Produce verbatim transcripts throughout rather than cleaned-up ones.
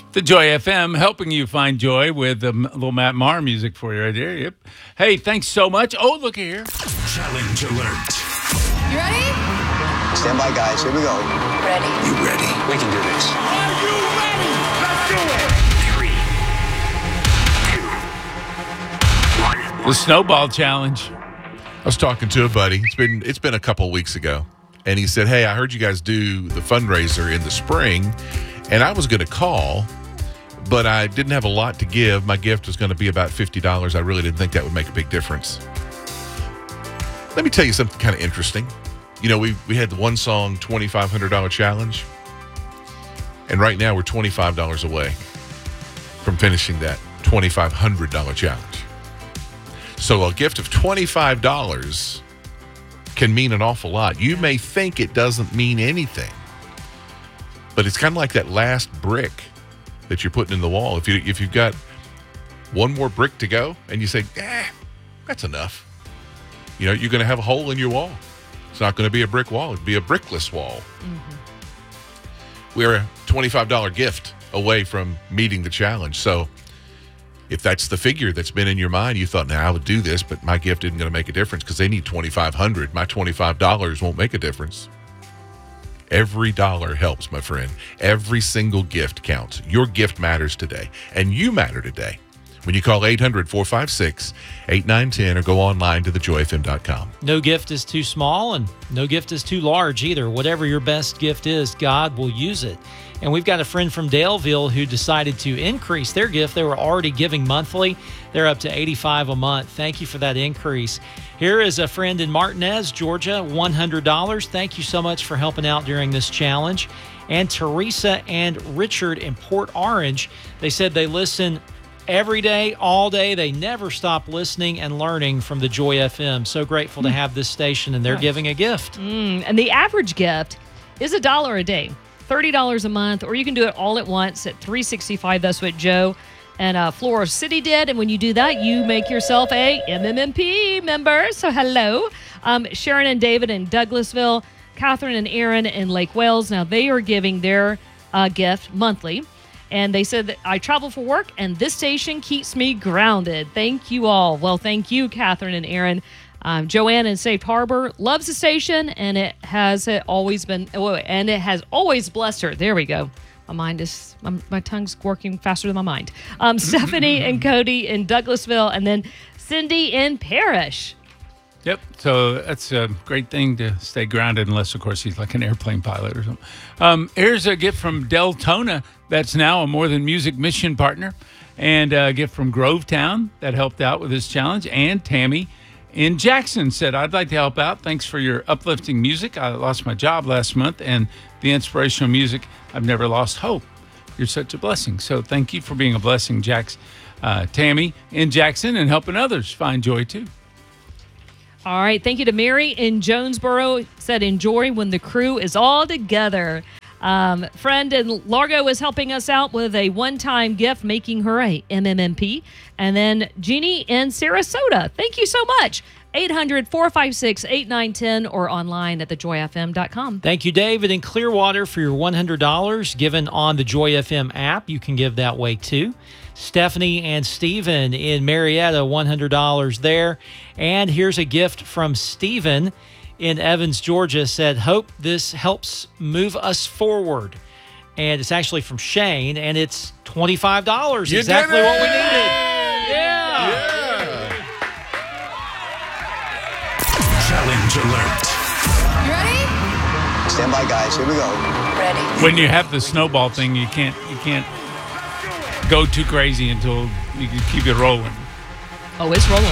The Joy F M, helping you find joy with a little Matt Maher music for you right here. Yep. Hey, thanks so much. Oh, look here. Challenge alert. You ready? Stand by, guys. Here we go. Ready. You ready? We can do this. Are you ready? Let's do it. Three, two, one. The Snowball Challenge. I was talking to a buddy. It's been it's been a couple of weeks ago, and he said, "Hey, I heard you guys do the fundraiser in the spring, and I was going to call, but I didn't have a lot to give. My gift was going to be about fifty dollars. I really didn't think that would make a big difference." Let me tell you something kind of interesting. You know, we we had the one song twenty-five hundred dollars challenge, and right now we're twenty-five dollars away from finishing that twenty-five hundred dollars challenge. So a gift of twenty-five dollars can mean an awful lot. You may think it doesn't mean anything, but it's kind of like that last brick that you're putting in the wall. If you if you've got one more brick to go and you say, "Eh, that's enough," you know, you're going to have a hole in your wall. It's not going to be a brick wall. It'd be a brickless wall. Mm-hmm. We're a twenty-five dollars gift away from meeting the challenge. So if that's the figure that's been in your mind, you thought, "Now I would do this, but my gift isn't going to make a difference because they need twenty-five hundred dollars. My twenty-five dollars won't make a difference." Every dollar helps, my friend. Every single gift counts. Your gift matters today, and you matter today. When you call eight hundred, four five six, eight nine one zero or go online to the joy f m dot com. No gift is too small and no gift is too large either. Whatever your best gift is, God will use it. And we've got a friend from Daleville who decided to increase their gift. They were already giving monthly. They're up to eighty-five dollars a month. Thank you for that increase. Here is a friend in Martinez, Georgia, one hundred dollars. Thank you so much for helping out during this challenge. And Teresa and Richard in Port Orange, they said they listen every day, all day. They never stop listening and learning from the Joy F M. So grateful to have this station, and they're Nice. giving a gift. Mm, and the average gift is a dollar a day, thirty dollars a month, or you can do it all at once at three sixty-five. That's what Joe and uh, Flora City did. And when you do that, you make yourself a M M M P member. So hello. Um, Sharon and David in Douglasville, Catherine and Aaron in Lake Wales. Now they are giving their uh, gift monthly. And they said that I travel for work, and this station keeps me grounded. Thank you all. Well, thank you, Catherine and Aaron. Um, Joanne in Safe Harbor loves the station, and it has it always been, oh, and it has always blessed her. There we go. My mind is, my, my tongue's working faster than my mind. Um, Stephanie and Cody in Douglasville, and then Cindy in Parrish. Yep. So that's a great thing to stay grounded, unless, of course, he's like an airplane pilot or something. Um, here's a gift from Deltona that's now a More Than Music mission partner, and a gift from Grovetown that helped out with this challenge. And Tammy in Jackson said, "I'd like to help out. Thanks for your uplifting music. I lost my job last month, and the inspirational music, I've never lost hope. You're such a blessing." So thank you for being a blessing, Jax, uh, Tammy in Jackson, and helping others find joy too. All right. Thank you to Mary in Jonesboro. Said, enjoy when the crew is all together. Um, friend in Largo is helping us out with a one-time gift, making her a M M M P. And then Jeannie in Sarasota. Thank you so much. eight hundred, four five six, eight nine one zero or online at the joy f m dot com. Thank you, David in Clearwater, for your one hundred dollars given on the Joy F M app. You can give that way, too. Stephanie and Stephen in Marietta, one hundred dollars there. And here's a gift from Stephen in Evans, Georgia, said, "Hope this helps move us forward." And it's actually from Shane, and it's twenty-five dollars. You Exactly did it! what we needed. Yeah. Yeah. Challenge alert. You ready? Stand by, guys. Here we go. Ready. When you have the snowball thing, you can't you can't go too crazy until you can keep it rolling. Oh, it's rolling.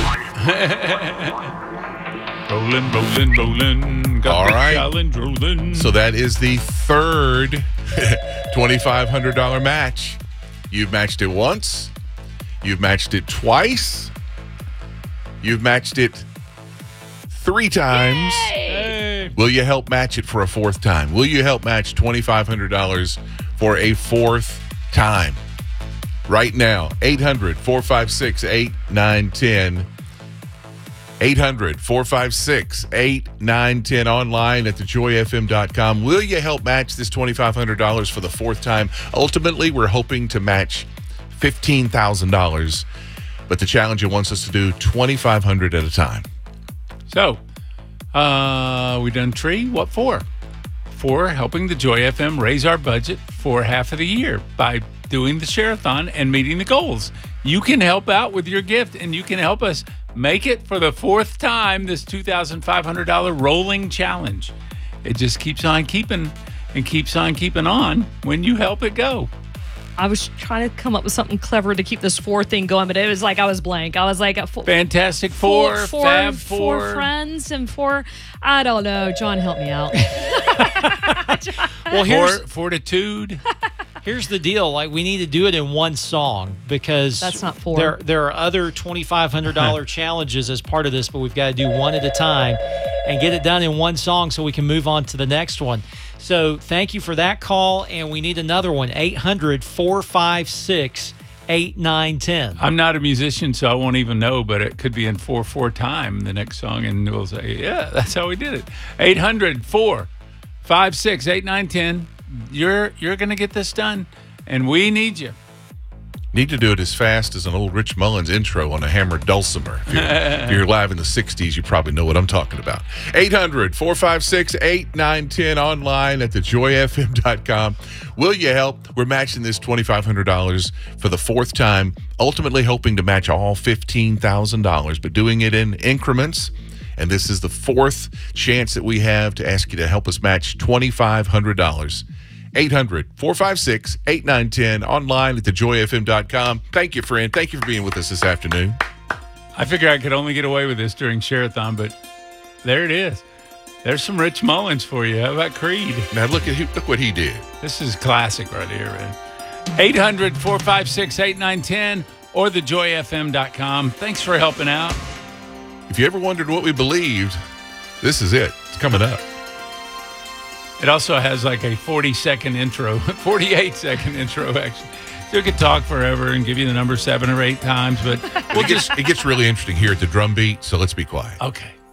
Rolling, rolling, rolling. Got All the right. challenge rolling. So that is the third twenty-five hundred dollars match. You've matched it once. You've matched it twice. You've matched it three times. Hey. Will you help match it for a fourth time? Will you help match twenty-five hundred dollars for a fourth time? Right now, eight hundred, four five six, eight nine one zero. eight hundred, four five six, eight nine one zero online at the joy f m dot com. Will you help match this twenty-five hundred dollars for the fourth time? Ultimately, we're hoping to match fifteen thousand dollars, but the challenger wants us to do twenty-five hundred dollars at a time. So, uh, we done tree. What for? For helping the Joy F M raise our budget for half of the year by doing the share-a-thon and meeting the goals. You can help out with your gift, and you can help us make it for the fourth time this two thousand five hundred dollars rolling challenge. It just keeps on keeping and keeps on keeping on when you help it go. I was trying to come up with something clever to keep this four thing going, but it was like I was blank. I was like, a four, Fantastic Four, four, Fab four, Four. four friends and four. I don't know. John, help me out. Well, here's For, fortitude. here's the deal. Like, we need to do it in one song because That's not four. There, there are other twenty-five hundred dollars challenges as part of this, but we've got to do one at a time and get it done in one song so we can move on to the next one. So thank you for that call, and we need another one, eight hundred, four five six, eight nine one zero. I'm not a musician, so I won't even know, but it could be in four four time, the next song, and we'll say, yeah, that's how we did it. eight hundred, four five six, eight nine one zero. You're, you're going to get this done, and we need you. Need to do it as fast as an old Rich Mullins intro on a hammered dulcimer. If you're, if you're live in the sixties, you probably know what I'm talking about. eight hundred, four five six, eight nine one zero online at the joy f m dot com. Will you help? We're matching this twenty-five hundred dollars for the fourth time, ultimately hoping to match all fifteen thousand dollars, but doing it in increments. And this is the fourth chance that we have to ask you to help us match twenty-five hundred dollars. eight hundred, four five six, eight nine one zero online at the joy f m dot com. Thank you, friend. Thank you for being with us this afternoon. I figure I could only get away with this during Share-a-thon, but there it is. There's some Rich Mullins for you. How about Creed? Now look at look what he did. This is classic right here, man. eight hundred, four five six, eight nine one zero or the joy f m dot com. Thanks for helping out. If you ever wondered what we believed, this is it. It's coming up. It also has like a forty second intro, forty-eight second intro, actually. So it could talk forever and give you the number seven or eight times, but Well, it, gets, it gets really interesting here at the drum beat, so let's be quiet. okay.